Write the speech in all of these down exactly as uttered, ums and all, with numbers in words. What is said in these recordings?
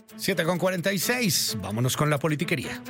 siete con cuarenta y seis. Vámonos con la politiquería.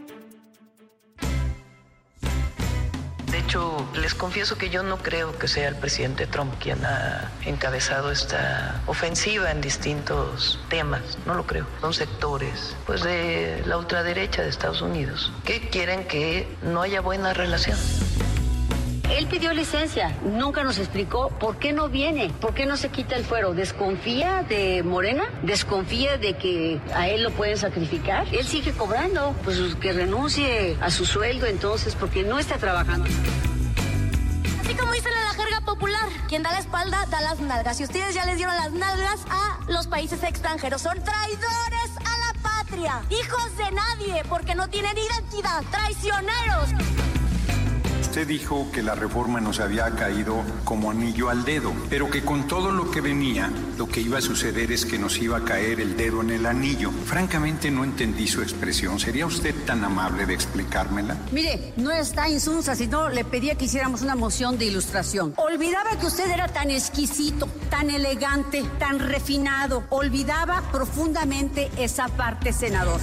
De hecho, les confieso que yo no creo que sea el presidente Trump quien ha encabezado esta ofensiva en distintos temas. No lo creo. Son sectores, pues, de la ultraderecha de Estados Unidos que quieren que no haya buena relación. Él pidió licencia, nunca nos explicó por qué no viene, por qué no se quita el fuero. ¿Desconfía de Morena? ¿Desconfía de que a él lo pueden sacrificar? Él sigue cobrando, pues que renuncie a su sueldo entonces, porque no está trabajando. Así como dicen en la jerga popular, quien da la espalda da las nalgas. Y ustedes ya les dieron las nalgas a los países extranjeros. Son traidores a la patria, hijos de nadie, porque no tienen identidad, traicioneros. Usted dijo que la reforma nos había caído como anillo al dedo, pero que con todo lo que venía, lo que iba a suceder es que nos iba a caer el dedo en el anillo. Francamente no entendí su expresión. ¿Sería usted tan amable de explicármela? Mire, no está insulsa, sino le pedía que hiciéramos una moción de ilustración. Olvidaba que usted era tan exquisito, tan elegante, tan refinado. Olvidaba profundamente esa parte, senador.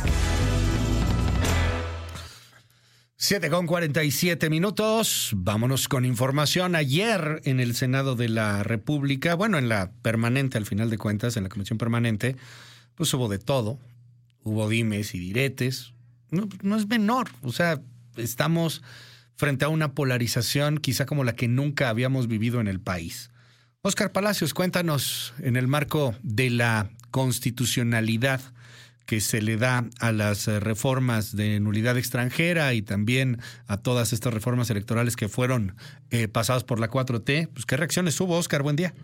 siete con cuarenta y siete minutos. Vámonos con información. Ayer en el Senado de la República, bueno, en la permanente, al final de cuentas, en la comisión permanente, pues hubo de todo. Hubo dimes y diretes. No, no es menor. O sea, estamos frente a una polarización quizá como la que nunca habíamos vivido en el país. Óscar Palacios, cuéntanos en el marco de la constitucionalidad que se le da a las reformas de nulidad extranjera y también a todas estas reformas electorales que fueron eh, pasadas por la cuatro T. Pues, ¿qué reacciones hubo, Óscar? Buen día.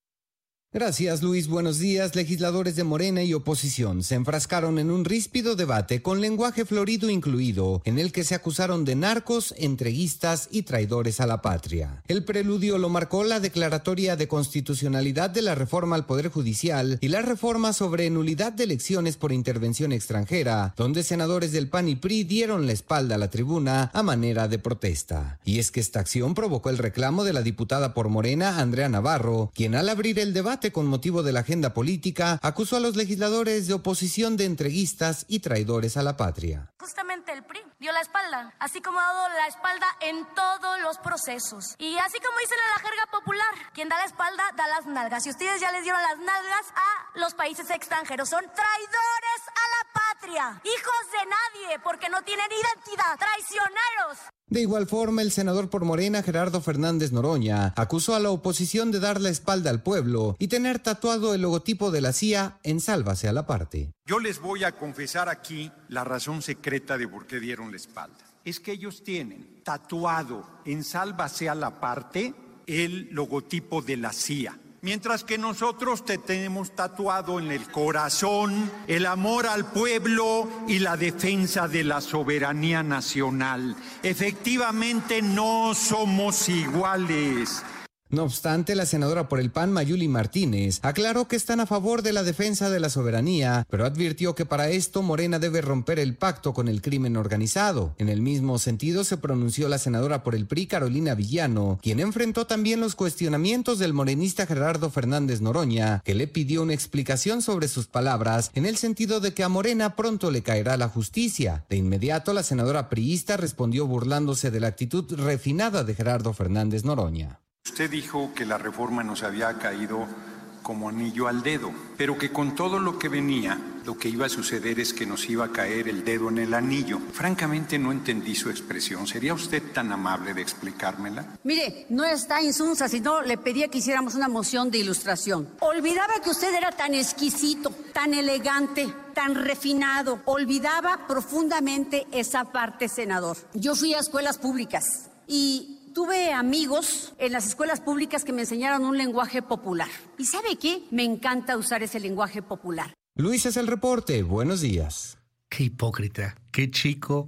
Gracias, Luis. Buenos días. Legisladores de Morena y oposición se enfrascaron en un ríspido debate con lenguaje florido incluido, en el que se acusaron de narcos, entreguistas y traidores a la patria. El preludio lo marcó la declaratoria de constitucionalidad de la reforma al Poder Judicial y la reforma sobre nulidad de elecciones por intervención extranjera, donde senadores del P A N y P R I dieron la espalda a la tribuna a manera de protesta. Y es que esta acción provocó el reclamo de la diputada por Morena, Andrea Navarro, quien al abrir el debate con motivo de la agenda política, acusó a los legisladores de oposición de entreguistas y traidores a la patria. Justamente el P R I dio la espalda, así como ha dado la espalda en todos los procesos. Y así como dicen en la jerga popular, quien da la espalda da las nalgas. Y ustedes ya les dieron las nalgas a los países extranjeros. Son traidores a la patria, hijos de nadie, porque no tienen identidad, traicioneros. De igual forma, el senador por Morena, Gerardo Fernández Noroña, acusó a la oposición de dar la espalda al pueblo y tener tatuado el logotipo de la C I A en Sálvase a la parte. Yo les voy a confesar aquí la razón secreta de por qué dieron la espalda. Es que ellos tienen tatuado en Sálvase a la parte el logotipo de la C I A. Mientras que nosotros te tenemos tatuado en el corazón el amor al pueblo y la defensa de la soberanía nacional. Efectivamente no somos iguales. No obstante, la senadora por el P A N, Mayuli Martínez, aclaró que están a favor de la defensa de la soberanía, pero advirtió que para esto Morena debe romper el pacto con el crimen organizado. En el mismo sentido se pronunció la senadora por el P R I, Carolina Villano, quien enfrentó también los cuestionamientos del morenista Gerardo Fernández Noroña, que le pidió una explicación sobre sus palabras en el sentido de que a Morena pronto le caerá la justicia. De inmediato, la senadora priista respondió burlándose de la actitud refinada de Gerardo Fernández Noroña. Usted dijo que la reforma nos había caído como anillo al dedo, pero que con todo lo que venía, lo que iba a suceder es que nos iba a caer el dedo en el anillo. Francamente no entendí su expresión. ¿Sería usted tan amable de explicármela? Mire, no está insulsa, sino le pedía que hiciéramos una moción de ilustración. Olvidaba que usted era tan exquisito, tan elegante, tan refinado. Olvidaba profundamente esa parte, senador. Yo fui a escuelas públicas y tuve amigos en las escuelas públicas que me enseñaron un lenguaje popular. ¿Y sabe qué? Me encanta usar ese lenguaje popular. Luis es el reporte. Buenos días. Qué hipócrita, qué chico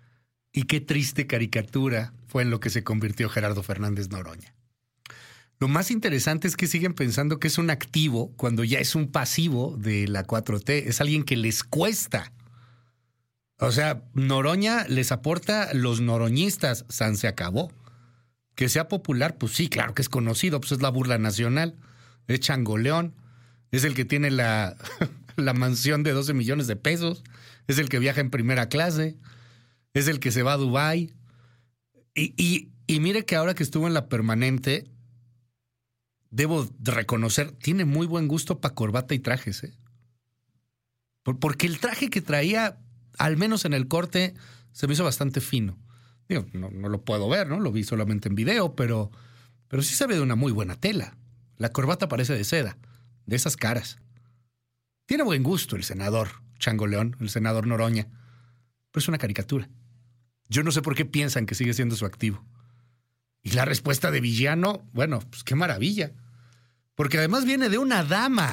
y qué triste caricatura fue en lo que se convirtió Gerardo Fernández Noroña. Lo más interesante es que siguen pensando que es un activo cuando ya es un pasivo de la cuatro T. Es alguien que les cuesta. O sea, Noroña les aporta los noroñistas. San se acabó. Que sea popular, pues sí, claro que es conocido, pues es la burla nacional, es changoleón, es el que tiene la, la mansión de doce millones de pesos, es el que viaja en primera clase, es el que se va a Dubái. Y, y, y mire que ahora que estuvo en la permanente, debo reconocer, tiene muy buen gusto para corbata y trajes, ¿eh? Por, porque el traje que traía, al menos en el corte, se me hizo bastante fino. Digo, no, no lo puedo ver, ¿no? Lo vi solamente en video, pero, pero sí se ve de una muy buena tela. La corbata parece de seda, de esas caras. Tiene buen gusto el senador Chango León, el senador Noroña, pero es una caricatura. Yo no sé por qué piensan que sigue siendo su activo. Y la respuesta de Villano, bueno, pues qué maravilla. Porque además viene de una dama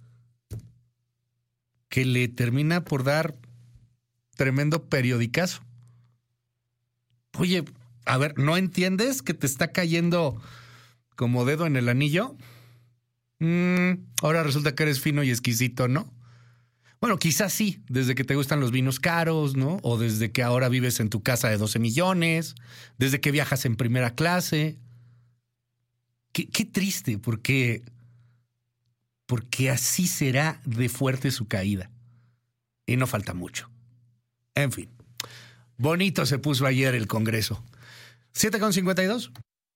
que le termina por dar tremendo periodicazo. Oye, a ver, ¿no entiendes que te está cayendo como dedo en el anillo? Mm, ahora resulta que eres fino y exquisito, ¿no? Bueno, quizás sí, desde que te gustan los vinos caros, ¿no? O desde que ahora vives en tu casa de doce millones, desde que viajas en primera clase. Qué, qué triste, porque, porque así será de fuerte su caída. Y no falta mucho. En fin, bonito se puso ayer el Congreso. siete con cincuenta y dos.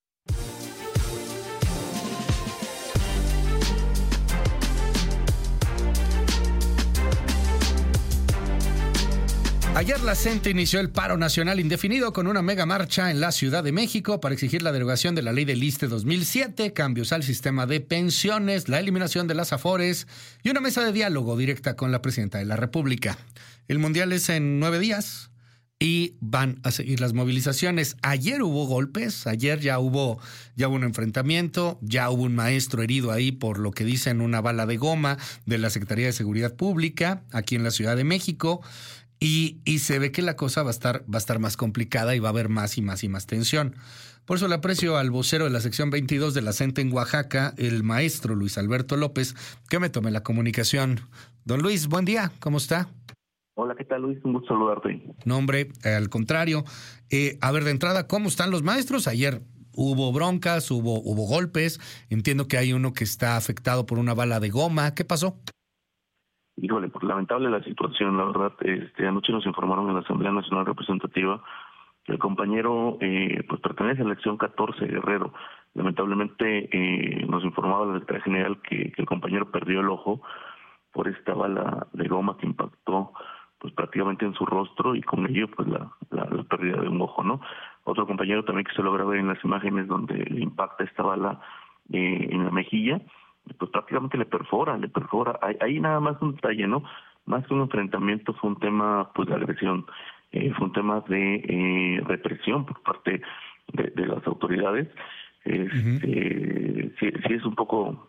Ayer la CENTE inició el paro nacional indefinido con una mega marcha en la Ciudad de México para exigir la derogación de la ley del ISSSTE dos mil siete, cambios al sistema de pensiones, la eliminación de las afores y una mesa de diálogo directa con la presidenta de la República. El mundial es en nueve días y van a seguir las movilizaciones. Ayer hubo golpes, ayer ya hubo, ya hubo un enfrentamiento, ya hubo un maestro herido ahí por lo que dicen una bala de goma de la Secretaría de Seguridad Pública aquí en la Ciudad de México. Y, y se ve que la cosa va a estar, va a estar más complicada y va a haber más y más y más tensión. Por eso le aprecio al vocero de la sección veintidós de la CENTE en Oaxaca, el maestro Luis Alberto López, que me tome la comunicación. Don Luis, buen día, ¿cómo está? Hola, ¿qué tal, Luis? Un gusto saludarte. No, hombre, eh, al contrario. Eh, a ver, de entrada, ¿cómo están los maestros? Ayer hubo broncas, hubo, hubo golpes. Entiendo que hay uno que está afectado por una bala de goma. ¿Qué pasó? Híjole, pues lamentable la situación, la verdad. Este, anoche nos informaron en la Asamblea Nacional Representativa que el compañero eh, pues pertenece a la sección catorce, Guerrero. Lamentablemente eh, nos informaba la Secretaría General que, que el compañero perdió el ojo por esta bala de goma que impactó pues prácticamente en su rostro y con ello pues la, la, la pérdida de un ojo, ¿no? Otro compañero también que se logra ver en las imágenes donde le impacta esta bala eh, en la mejilla, pues prácticamente le perfora, le perfora. Ahí, ahí nada más un detalle, ¿no? Más que un enfrentamiento fue un tema pues de agresión, eh, fue un tema de eh, represión por parte de, de las autoridades. Este, uh-huh. sí, sí es un poco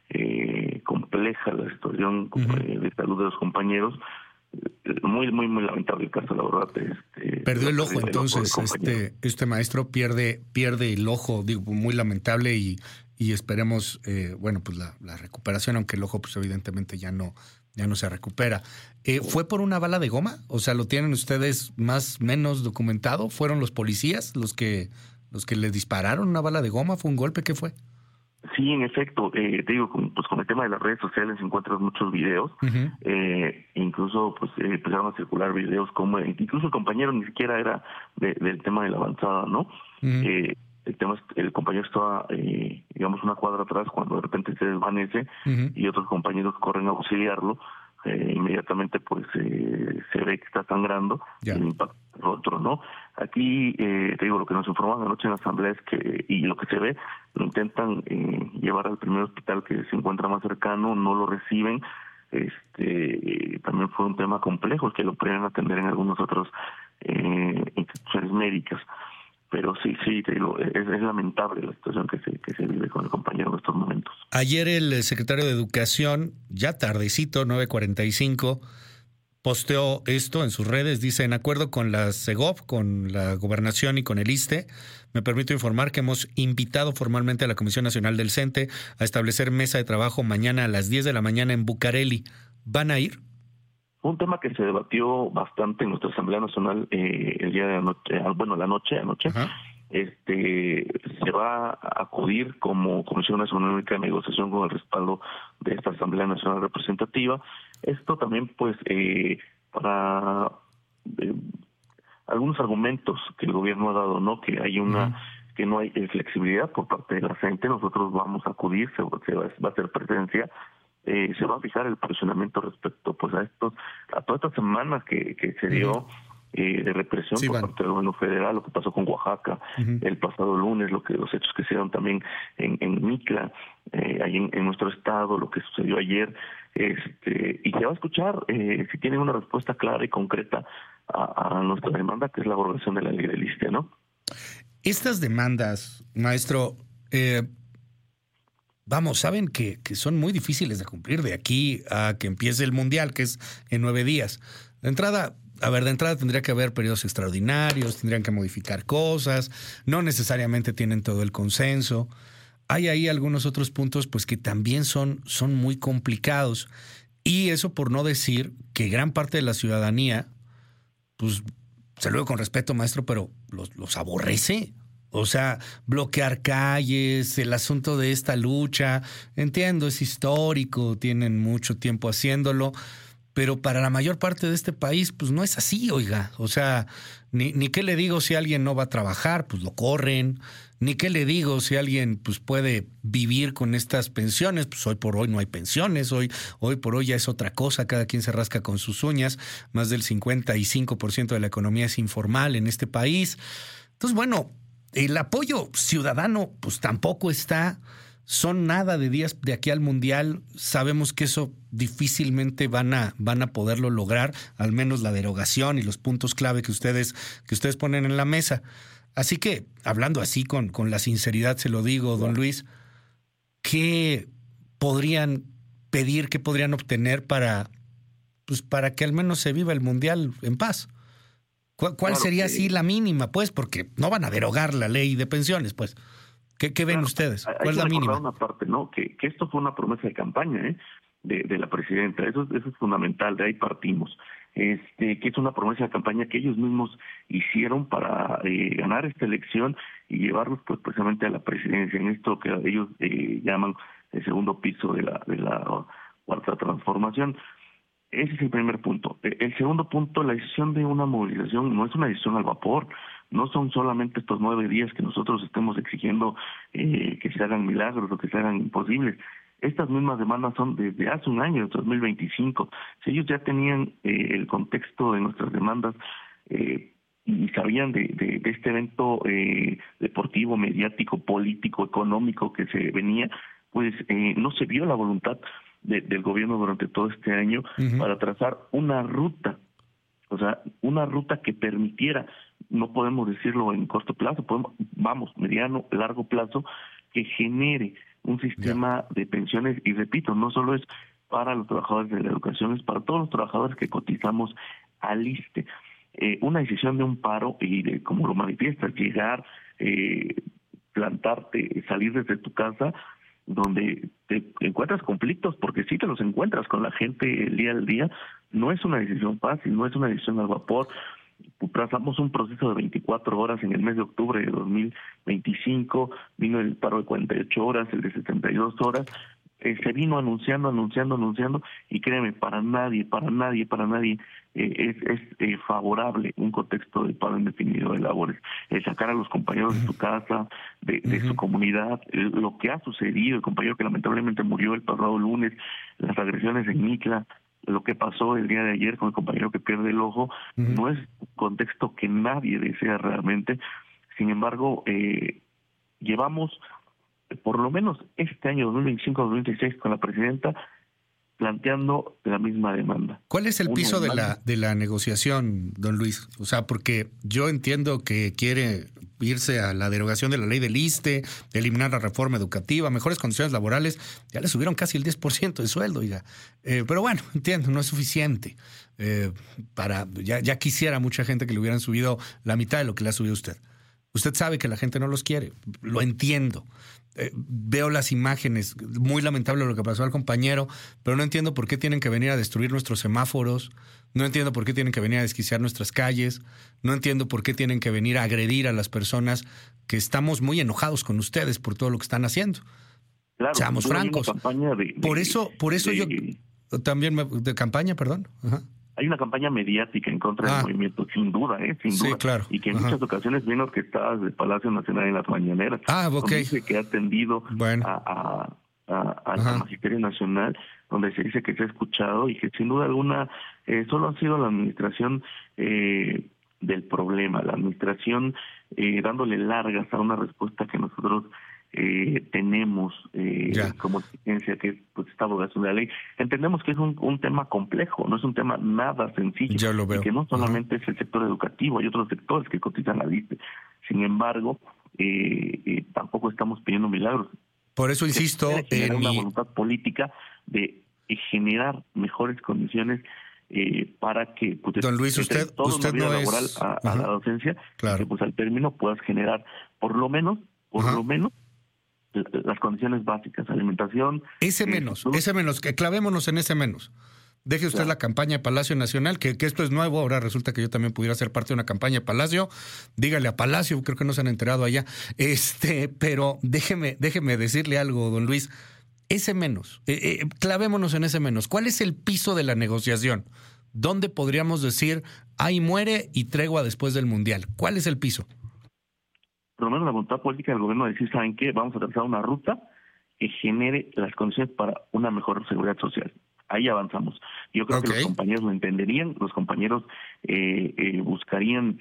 eh, compleja la situación uh-huh. eh, de salud de los compañeros. Muy, muy, muy lamentable el caso, la verdad. Este, Perdió el ojo, entonces, ojo este, este maestro pierde, pierde el ojo, digo, muy lamentable y, y esperemos, eh, bueno, pues la, la recuperación, aunque el ojo, pues evidentemente ya no, ya no se recupera. Eh, ¿Fue por una bala de goma? O sea, ¿lo tienen ustedes más menos documentado? ¿Fueron los policías los que, los que le dispararon una bala de goma? ¿Fue un golpe? ¿Qué fue? Sí, en efecto, eh, te digo, con, pues con el tema de las redes sociales encuentras muchos videos, uh-huh. eh, incluso pues eh, empezaron a circular videos como, incluso el compañero ni siquiera era de, del tema de la avanzada, ¿no? Uh-huh. Eh, el tema, el compañero estaba, eh, digamos, una cuadra atrás cuando de repente se desvanece uh-huh. y otros compañeros corren a auxiliarlo, eh, inmediatamente pues eh, se ve que está sangrando yeah. y el impacto es otro, ¿no? Aquí, eh, te digo, lo que nos informaron anoche en la asamblea es que, y lo que se ve, lo intentan eh, llevar al primer hospital que se encuentra más cercano, no lo reciben. Este eh, también fue un tema complejo que lo podrían atender en algunos otros eh, instituciones médicas. Pero sí, sí, te digo, es, es lamentable la situación que se, que se vive con el compañero en estos momentos. Ayer el secretario de Educación, ya tardecito, nueve cuarenta y cinco, posteó esto en sus redes. Dice, en acuerdo con la Segov, con la Gobernación y con el ISSSTE, me permito informar que hemos invitado formalmente a la Comisión Nacional del CENTE a establecer mesa de trabajo mañana a las diez de la mañana en Bucareli. ¿Van a ir? Un tema que se debatió bastante en nuestra Asamblea Nacional eh, el día de anoche, bueno, la noche, anoche, este se va a acudir como Comisión Nacional Única de Negociación con el respaldo de esta Asamblea Nacional Representativa. Esto también, pues, eh, para eh, algunos argumentos que el gobierno ha dado, ¿no? Que hay una uh-huh. que no hay flexibilidad por parte de la gente. Nosotros vamos a acudir, se, se va, va a hacer presencia. Eh, se va a fijar el posicionamiento respecto, pues, a estos, a todas estas semanas que, que se dio uh-huh. eh, de represión sí, por bueno. parte del gobierno federal, lo que pasó con Oaxaca uh-huh. el pasado lunes, lo que los hechos que se dieron también en, en Mitla, eh, ahí en, en nuestro estado, lo que sucedió ayer, este, y se va a escuchar eh, si tienen una respuesta clara y concreta a, a nuestra demanda, que es la abrogación de la ley del ISSSTE, ¿no? Estas demandas, maestro, eh, vamos, saben que, que son muy difíciles de cumplir de aquí a que empiece el Mundial, que es en nueve días. De entrada, a ver, de entrada tendría que haber periodos extraordinarios, tendrían que modificar cosas, no necesariamente tienen todo el consenso. Hay ahí algunos otros puntos pues que también son, son muy complicados. Y eso por no decir que gran parte de la ciudadanía, pues, se lo digo con respeto, maestro, pero los, los aborrece. O sea, bloquear calles, el asunto de esta lucha, entiendo, es histórico, tienen mucho tiempo haciéndolo, pero para la mayor parte de este país, pues no es así, oiga. O sea, ni, ni qué le digo si alguien no va a trabajar, pues lo corren. Ni qué le digo si alguien pues puede vivir con estas pensiones, pues hoy por hoy no hay pensiones, hoy, hoy por hoy ya es otra cosa, cada quien se rasca con sus uñas, más del cincuenta y cinco por ciento de la economía es informal en este país. Entonces, bueno, el apoyo ciudadano pues tampoco está, son nada de días de aquí al Mundial, sabemos que eso difícilmente van a, van a poderlo lograr, al menos la derogación y los puntos clave que ustedes, que ustedes ponen en la mesa. Así que, hablando así con, con la sinceridad, se lo digo, don Luis, ¿qué podrían pedir, qué podrían obtener para, pues, para que al menos se viva el Mundial en paz? ¿Cuál, cuál claro sería así la mínima, pues? Porque no van a derogar la ley de pensiones, pues. ¿Qué, qué ven claro, ustedes? ¿Cuál es la mínima? Una parte, ¿no? Que, que esto fue una promesa de campaña, ¿eh? de, de la presidenta. Eso, eso es fundamental, de ahí partimos. Este, que es una promesa de campaña que ellos mismos hicieron para eh, ganar esta elección y llevarlos pues precisamente a la presidencia, en esto que ellos eh, llaman el segundo piso de la de la cuarta transformación. Ese es el primer punto. El segundo punto, la decisión de una movilización no es una decisión al vapor, no son solamente estos nueve días que nosotros estemos exigiendo eh, que se hagan milagros o que se hagan imposibles. Estas mismas demandas son desde hace un año, dos mil veinticinco. Si ellos ya tenían eh, el contexto de nuestras demandas eh, y sabían de, de, de este evento eh, deportivo, mediático, político, económico que se venía, pues eh, no se vio la voluntad de, del gobierno durante todo este año uh-huh. para trazar una ruta, o sea, una ruta que permitiera, no podemos decirlo en corto plazo, podemos, vamos, mediano, largo plazo, que genere un sistema yeah. de pensiones, y repito, no solo es para los trabajadores de la educación, es para todos los trabajadores que cotizamos al ISSSTE. Eh, una decisión de un paro, y de, como lo manifiestas, llegar, eh, plantarte, salir desde tu casa, donde te encuentras conflictos, porque sí te los encuentras con la gente el día al día, no es una decisión fácil, no es una decisión al vapor. Trazamos un proceso de veinticuatro horas en el mes de octubre de dos mil veinticinco, vino el paro de cuarenta y ocho horas, el de setenta y dos horas, eh, se vino anunciando, anunciando, anunciando, y créeme, para nadie, para nadie, para nadie eh, es, es eh, favorable un contexto de paro indefinido de labores. Eh, sacar a los compañeros uh-huh. de su casa, de, de uh-huh. su comunidad, eh, lo que ha sucedido, el compañero que lamentablemente murió el pasado lunes, las agresiones en Mitla, lo que pasó el día de ayer con el compañero que pierde el ojo, uh-huh. no es un contexto que nadie desea realmente. Sin embargo, eh, llevamos por lo menos este año dos mil veinticinco dos mil veintiséis con la presidenta planteando la misma demanda. ¿Cuál es el piso de la de la negociación, don Luis? O sea, porque yo entiendo que quiere irse a la derogación de la ley del ISSSTE, eliminar la reforma educativa, mejores condiciones laborales, ya le subieron casi el diez por ciento de sueldo, oiga. Eh, pero bueno, entiendo, no es suficiente. Eh, para ya, ya quisiera mucha gente que le hubieran subido la mitad de lo que le ha subido usted. Usted sabe que la gente no los quiere, lo entiendo. eh, veo las imágenes, muy lamentable lo que pasó al compañero, pero no entiendo por qué tienen que venir a destruir nuestros semáforos, no entiendo por qué tienen que venir a desquiciar nuestras calles, no entiendo por qué tienen que venir a agredir a las personas que estamos muy enojados con ustedes por todo lo que están haciendo. Claro, seamos francos. De, de, por eso, por eso de, yo también me, de campaña, perdón. Ajá. Hay una campaña mediática en contra ah. del movimiento, sin duda, ¿eh? Sin sí, duda. Claro. Y que en Ajá. muchas ocasiones viene orquestada desde Palacio Nacional en las mañaneras. Ah, ok. Dice que ha atendido bueno. a, a, a, al Magisterio Nacional, donde se dice que se ha escuchado y que sin duda alguna eh, solo ha sido la administración eh, del problema, la administración eh, dándole largas a una respuesta que nosotros Eh, tenemos eh, como exigencia, que pues esta abrogación de la ley. Entendemos que es un, un tema complejo, no es un tema nada sencillo. Ya lo veo. Y que no solamente uh-huh. es el sector educativo, hay otros sectores que cotizan la lista. Sin embargo, eh, eh, tampoco estamos pidiendo milagros. Por eso insisto en una mi... voluntad política de generar mejores condiciones eh, para que pues, don Luis, usted, todo usted una vida no laboral es... a, a uh-huh. la docencia, claro. que pues al término puedas generar por lo menos, por uh-huh. lo menos las condiciones básicas, alimentación. Ese menos, eh, ese menos, que clavémonos en ese menos. Deje usted claro. la campaña de Palacio Nacional, que, que esto es nuevo, ahora resulta que yo también pudiera ser parte de una campaña de Palacio. Dígale a Palacio, creo que no se han enterado allá. Este, pero déjeme, déjeme decirle algo, don Luis. Ese menos, eh, eh, clavémonos en ese menos. ¿Cuál es el piso de la negociación? ¿Dónde podríamos decir, ahí muere y tregua después del Mundial? ¿Cuál es el piso? Por lo menos la voluntad política del gobierno de decir, ¿saben qué? Vamos a trazar una ruta que genere las condiciones para una mejor seguridad social. Ahí avanzamos. Yo creo okay. que los compañeros lo entenderían, los compañeros eh, eh, buscarían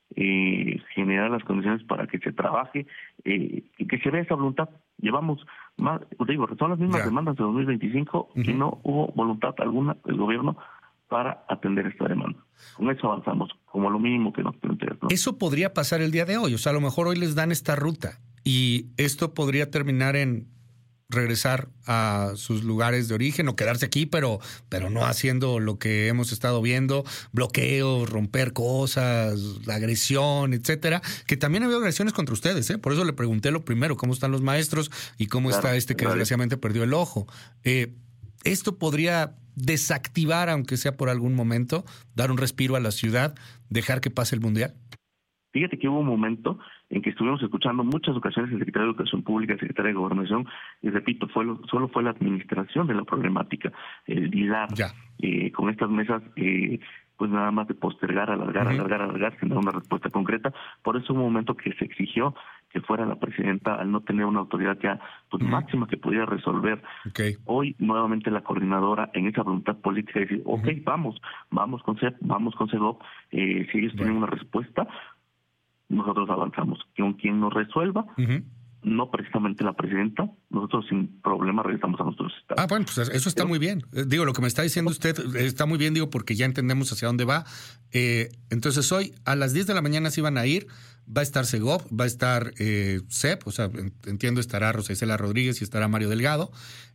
eh, generar las condiciones para que se trabaje eh, y que se vea esa voluntad. Llevamos más, digo, son las mismas yeah. demandas de dos mil veinticinco uh-huh. y no hubo voluntad alguna del gobierno para atender esta demanda. Con eso avanzamos, como lo mínimo que nos planteas, ¿no? Eso podría pasar el día de hoy, o sea, a lo mejor hoy les dan esta ruta y esto podría terminar en regresar a sus lugares de origen o quedarse aquí, pero, pero no haciendo lo que hemos estado viendo, bloqueos, romper cosas, la agresión, etcétera, que también ha habido agresiones contra ustedes, ¿eh? Por eso le pregunté lo primero, cómo están los maestros y cómo claro, está este que claro. desgraciadamente perdió el ojo. Eh, esto podría desactivar, aunque sea por algún momento, dar un respiro a la ciudad, dejar que pase el Mundial. Fíjate que hubo un momento en que estuvimos escuchando muchas ocasiones el secretario de Educación Pública, el secretario de Gobernación, y repito, fue lo, solo fue la administración de la problemática, el lidiar eh, con estas mesas, eh, pues nada más de postergar, alargar, uh-huh. alargar, alargar, sin dar una respuesta concreta. Por eso hubo un momento que se exigió que fuera la presidenta, al no tener una autoridad ya pues, uh-huh. máxima que pudiera resolver. Okay. Hoy nuevamente la coordinadora en esa voluntad política de decir, ok, uh-huh. vamos, vamos con C E P, vamos con CEGOP, eh, si ellos bueno. tienen una respuesta, nosotros avanzamos. Con quien nos resuelva, uh-huh. no precisamente la presidenta, nosotros sin problema regresamos a nuestros estados. Ah, bueno, pues eso está Pero, muy bien. Digo, lo que me está diciendo usted está muy bien, digo, porque ya entendemos hacia dónde va. Eh, entonces hoy a las diez de la mañana se iban a ir, va a estar CEGOP, va a estar eh, C E P, o sea, entiendo estará Rosa Isela Rodríguez y estará Mario Delgado,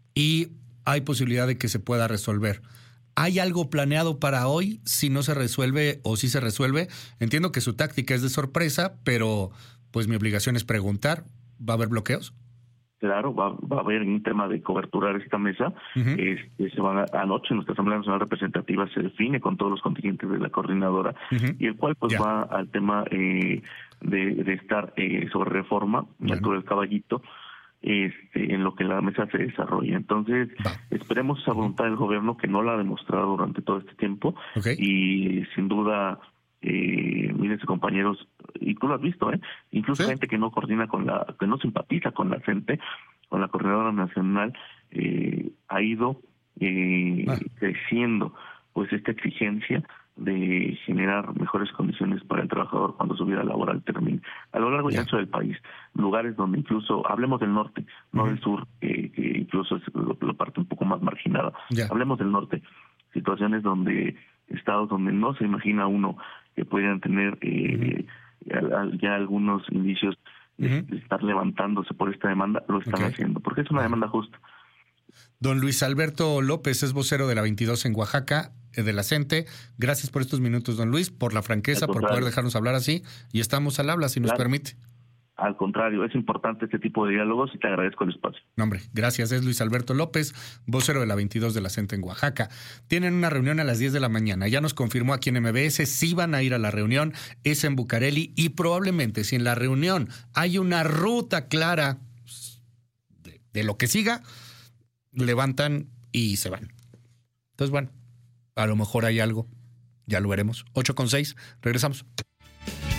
y hay posibilidad de que se pueda resolver. ¿Hay algo planeado para hoy si no se resuelve o si se resuelve? Entiendo que su táctica es de sorpresa, pero pues mi obligación es preguntar. ¿Va a haber bloqueos? Claro, va, va a haber un tema de coberturar esta mesa. Uh-huh. Este, se van a, anoche nuestra Asamblea Nacional Representativa se define con todos los contingentes de la coordinadora, uh-huh. y el cual pues yeah. va al tema eh, de, de estar eh, sobre reforma, bueno. alto del caballito, Este, en lo que la mesa se desarrolla. Entonces, Va. esperemos esa voluntad del gobierno que no la ha demostrado durante todo este tiempo okay. y sin duda, eh, mírense compañeros, y tú lo has visto, ¿eh? incluso ¿Sí? gente que no coordina con la, que no simpatiza con la gente, con la coordinadora nacional, eh, ha ido eh, ah. creciendo pues esta exigencia de generar mejores condiciones para el trabajador cuando su vida laboral termine. A lo largo y ancho del país, lugares donde incluso, hablemos del norte, no uh-huh. del sur, eh, que incluso es la parte un poco más marginada, yeah. hablemos del norte, situaciones donde, estados donde no se imagina uno que pudieran tener eh, uh-huh. ya algunos indicios uh-huh. de estar levantándose por esta demanda, lo están okay. haciendo, porque es una demanda justa. Don Luis Alberto López es vocero de la veintidós en Oaxaca, de la CENTE. Gracias por estos minutos, don Luis, por la franqueza, por poder dejarnos hablar así. Y estamos al habla, si nos claro. permite. Al contrario, es importante este tipo de diálogos y te agradezco el espacio. No, hombre, gracias. Es Luis Alberto López, vocero de la veintidós de la C E N T E en Oaxaca. Tienen una reunión a las diez de la mañana. Ya nos confirmó aquí en M B S, sí van a ir a la reunión, es en Bucareli, y probablemente si en la reunión hay una ruta clara de, de lo que siga, levantan y se van. Entonces, bueno, a lo mejor hay algo. Ya lo veremos. ocho con seis, regresamos.